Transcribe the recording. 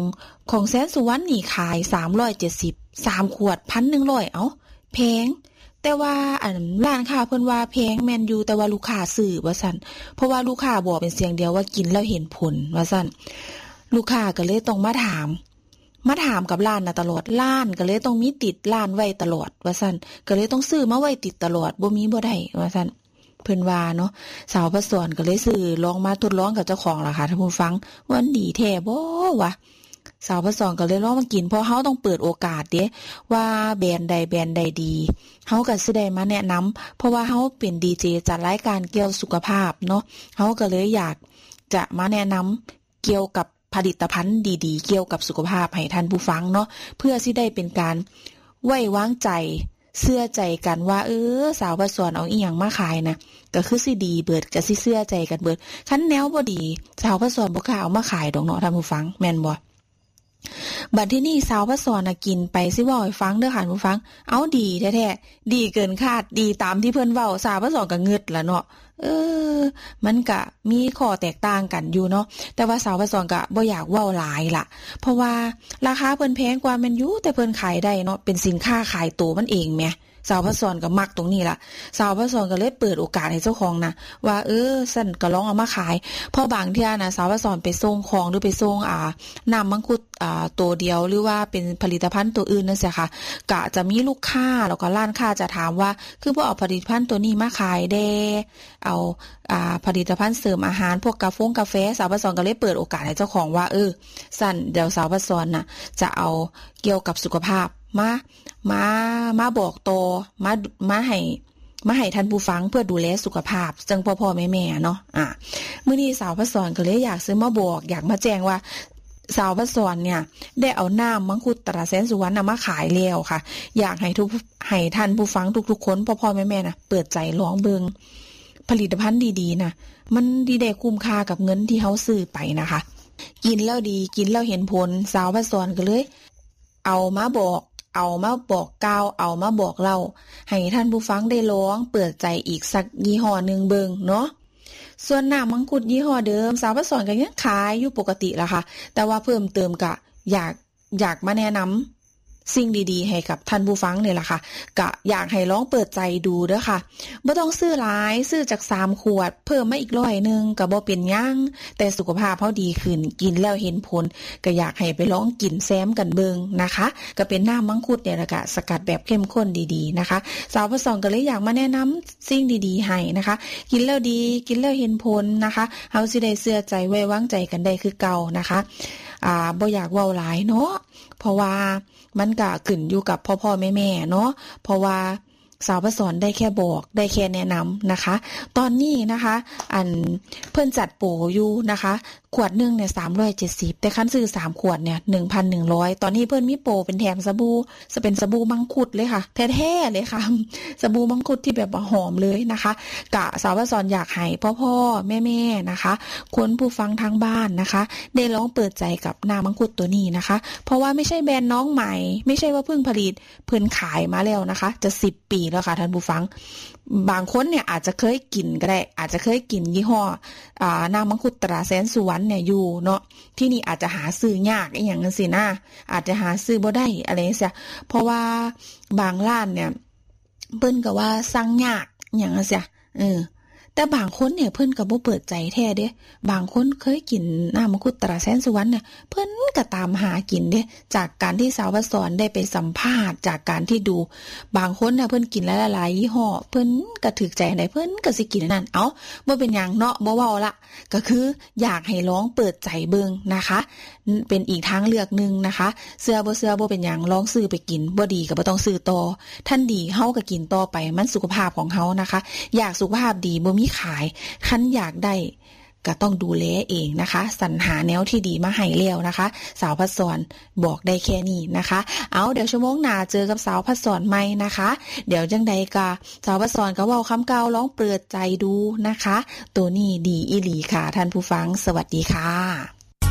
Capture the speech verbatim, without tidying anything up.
ของแสนสุวรรณนี่ขายสามร้อยเจ็ดสิบ สามขวด หนึ่งพันหนึ่งร้อย เอ้าแพงแต่ว่าอันร้านค้าเพิ่นว่าแพงแม่นอยู่แต่ว่าลูกค้าซื้อว่าซั่นเพราะว่าลูกค้าบอกเป็นเสียงเดียวว่ากินแล้วเห็นผลว่าซั่นลูกค้าก็เลยต้องมาถามมาถามกับร้านน่ะตลอดร้านก็เลยต้องมีติดร้านไว้ตลอดว่าซั่นก็เลยต้องซื้อมาไว้ติดตลอดบ่มีบ่ได้ว่าซั่นเพิ่นว่าเนาะสาวประสอนก็เลยซื้อลองมาทดลองกับเจ้าของล่ะค่ะท่านผู้ฟังว่าดีแท้บ่วะสาวประสอนก็เลยลองมากินเพราะเฮาต้องเปิดโอกาสเด้ว่าแบรนด์ใดแบรนด์ใดดีเฮาก็สิได้มาแนะนำเพราะว่าเฮาเป็นดีเจจัดรายการเกี่ยวสุขภาพเนาะเฮาก็เลยอยากจะมาแนะนำเกี่ยวกับผลิตภัณฑ์ดีๆเกี่ยวกับสุขภาพให้ท่านผู้ฟังเนาะเพื่อสิได้เป็นการไว้วางใจเชื่อใจกันว่าเออสาวประสอนเอาอีหยังมาขายนะก็คือสิดีเบิดก็สิเชื่อใจกันเบิดคันแนวบ่ดีสาวประสอนบ่กล้าเอามาขายดอกเนาะท่านผู้ฟังแม่นบ่บัดที่นี่สาวประสอนน่ะกินไปสิเว้าให้ฟังเด้อค่ะผู้ฟังเอาดีแท้ๆดีเกินคาดดีตามที่เพิ่นเว้าสาวประสอนก็งึดล่ะเนาะเออมันก็มีข้อแตกต่างกันอยู่เนาะแต่ว่าสาวประสอนก็บ่อยากเว้าหลายล่ะเพราะว่าราคาเพิ่นแพงกว่าแม่นอยู่แต่เพิ่นขายได้เนาะเป็นสินค้าขายตัวมันเองแหมสาวประสอนก็มักตรงนี้ล่ะสาวประสอนก็เลยเปิดโอกาสให้เจ้าของนะว่าเออซั่นก็ลองเอามาขายเพราะบางเที่ยน่ะสาวประสอนไปส่งของหรือไปส่งอ่าน้ำมังคุดอ่าตัวเดียวหรือว่าเป็นผลิตภัณฑ์ตัวอื่นนั่นสิค่ะก็จะมีลูกค้าแล้วก็ร้านค้าจะถามว่าคือบ่เอาผลิตภัณฑ์ตัวนี้มาขายแด่เอาอ่าผลิตภัณฑ์เสริมอาหารพวกกาแฟกาแฟสาวประสอนก็เลยเปิดโอกาสให้เจ้าของว่าเออซั่นเดี๋ยวสาวประสอนน่ะจะเอาเกี่ยวกับสุขภาพมามามาบอกโตมามาให้มาให้ท่านผู้ฟังเพื่อดูแลสุขภาพจังพ่อๆแม่ๆเนาะอ่ะมื้อนี้สาวประสอนก็เลยอยากซื้อมาบอกอยากมาแจ้งว่าสาวประสอนเนี่ยได้เอาน้ำมังคุดตราแสนสุวรรณมาขายแล้วค่ะอยากให้ทุกให้ท่านผู้ฟังทุกๆคนพ่อๆแม่ๆน่ะเปิดใจลองเบิ่งผลิตภัณฑ์ดีๆน่ะมันดีได้คุ้มค่ากับเงินที่เฮาซื้อไปนะคะกินแล้วดีกินแล้วเห็นผลสาวประสอนก็เลยเอามาบอกเอามาบอกกล่าวเอามาบอกเล่าให้ท่านผู้ฟังได้ลองเปิดใจอีกสักยี่ห้อนึงเบิ่งเนาะส่วนน้ำมังคุดยี่ห้อเดิมสาวประสอนก็ยังขายอยู่ปกติล่ะค่ะแต่ว่าเพิ่มเติมก็อยากอยากมาแนะนำสิ่งดีๆให้กับท่านผู้ฟังนี่แหละค่ะก็อยากให้ลองเปิดใจดูเด้อค่ะบ่ต้องซื้อหลายซื้อจากสามขวดเพิ่มมาอีกร้อยนึงก็บ่เป็นหยังแต่สุขภาพเฮาดีขึ้นกินแล้วเห็นผลก็อยากให้ไปลองกินแซมกันเบิ่งนะคะก็เป็นน้ำมังคุดเนี่ยแหละค่ะสกัดแบบเข้มข้นดีๆนะคะสาวประสอนก็เลยอยากมาแนะนำสิ่งดีๆให้นะคะกินแล้วดีกินแล้วเห็นผลนะคะเฮาสิได้เชื่อใจไว้วางใจกันได้คือเก่านะคะอ่าบ่อยากเว้าหลายเนาะเพราะว่ามันก็ขึ้นอยู่กับพ่อๆแม่ๆเนาะเพราะว่าสาวประสอนได้แค่บอกได้แค่แนะนำนะคะตอนนี้นะคะอันเพิ่นจัดโปรอยู่นะคะขวดนึงเนี่ยสามร้อยเจ็ดสิบแต่คันซื้อสามขวดเนี่ย หนึ่งพันหนึ่งร้อย ตอนนี้เพิ่นมีโปรเป็นแถมสบู่จะเป็นสบู่มังคุดเลยค่ะแท้ๆเลยค่ะสบู่มังคุดที่แบบหอมเลยนะคะกะสาวประสอนอยากให้พ่อๆแม่ๆนะคะคนผู้ฟังทางบ้านนะคะได้ลองเปิดใจกับน้ำมังคุดตัวนี้นะคะเพราะว่าไม่ใช่แบรนด์น้องใหม่ไม่ใช่ว่าเพิ่งผลิตเพิ่นขายมาแล้วนะคะจะสิบปีแล้วค่ะท่านผู้ฟังบางคนเนี่ยอาจจะเคยกินก็ได้อาจจะเคยกินยี่ห้ออ่าน้ำมังคุดตราแสนสุวรรณเนี่ยอยู่เนาะที่นี่อาจจะหาซื้อยากอีหยังจังซี่นะอาจจะหาซื้อบ่ได้อะไรจังซี่เพราะว่าบางร้านเนี่ยเพิ่นก็ว่าสั่งยากอีหยังจังซี่เออแต่บางคนเนี่ยเพิ่นก็บ่เปิดใจแท้เด้บางคนเคยกินน้ำมังคุดตราแสนสุวรรณเนี่ยเพิ่นก็ตามหากินเด้จากการที่สาวประสอนได้ไปสัมภาษณ์จากการที่ดูบางคนน่ะเพิ่นกินหลายๆยี่ห้อเพิ่นก็ถูกใจอันใดเพิ่นก็สิกินอันนั้นเอ้าบ่เป็นหยังเนาะบ่เว้าละก็คืออยากให้ลองเปิดใจเบิ่งนะคะเป็นอีกทางเลือกนึงนะคะเชื่อบ่เชื่อบ่เป็นหยังลองซื้อไปกินบ่ดีก็บ่ต้องซื้อต่อท่านดีเฮาก็กินต่อไปมันสุขภาพของเฮานะคะอยากสุขภาพดีบ่มีขายคันอยากได้ก็ต้องดูแลเองนะคะสรรหาแนวที่ดีมาให้แล้วนะคะสาวพัดสอนบอกได้แค่นี้นะคะเอาเดี๋ยวชั่วโมงหน้าเจอกับสาวพัดสอนใหม่นะคะเดี๋ยวจังใดก็สาวพัดสอนก็เว้าคำเก่าลองเปิดใจดูนะคะตัวนี้ดีอีหลีค่ะท่านผู้ฟังสวัสดีค่ะ